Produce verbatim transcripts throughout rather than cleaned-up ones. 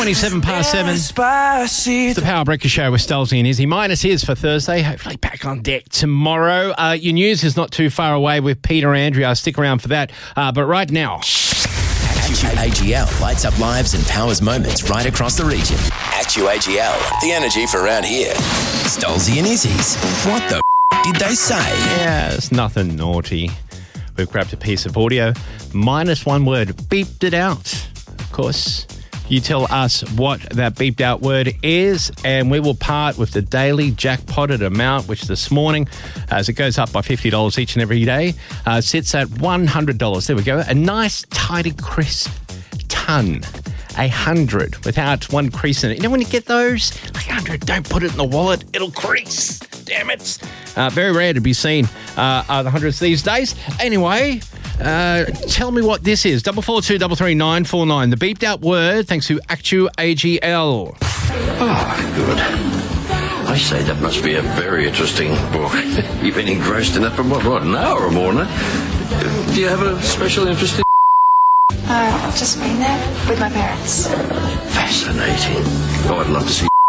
twenty-seven past seven. It's the Power Breakfast Show with Stolzy and Izzy. Minus is for Thursday. Hopefully back on deck tomorrow. Uh, your news is not too far away with Peter Andrea. Stick around for that. Uh, but right now... Actu A G L lights up lives and powers moments right across the region. Actu A G L, the energy for around here. Stolzy and Izzy's. What the f- did they say? Yeah, it's nothing naughty. We've grabbed a piece of audio, minus one word, beeped it out. Of course, you tell us what that beeped out word is, and we will part with the daily jackpotted amount, which this morning, as it goes up by fifty dollars each and every day, uh, sits at one hundred dollars. There we go. A nice, tidy, crisp ton. A hundred without one crease in it. You know when you get those? Like a hundred, don't put it in the wallet. It'll crease. Damn it. Uh, very rare to be seen, uh, are the hundreds these days. Anyway... Uh, tell me what this is. Double four two double three nine four nine. The beeped out word, thanks to Actu A G L. Oh, good. I say that must be a very interesting book. You've been engrossed in that for what, what, an hour or more now? Do you have a special interest in? Uh, I've just been there with my parents. Fascinating. Oh, I'd love to see.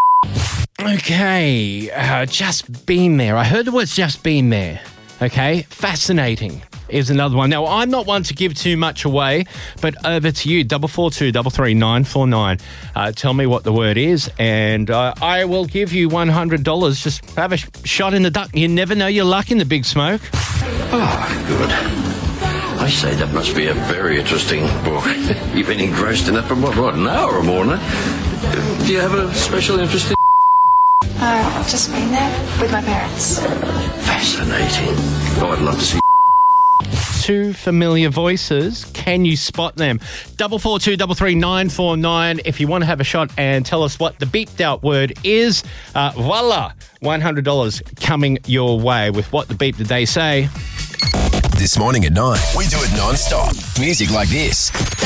Okay, uh, just been there. I heard the words just been there. Okay, fascinating is another one. Now, I'm not one to give too much away, but over to you, double four two double three nine four nine. Uh, tell me what the word is, and uh, I will give you one hundred dollars. Just have a sh- shot in the duck. You never know your luck in the big smoke. Oh, good. I say that must be a very interesting book. You've been engrossed in that for what, what, an hour or more now? Do you have a special interest in? Uh, I've just been there with my parents. Fascinating. Oh, I'd love to see. Two familiar voices. Can you spot them? Double four two double three nine four nine. If you want to have a shot and tell us what the beeped out word is, uh, voila, one hundred dollars coming your way with what the beep did they say. This morning at nine, we do it non-stop. Music like this.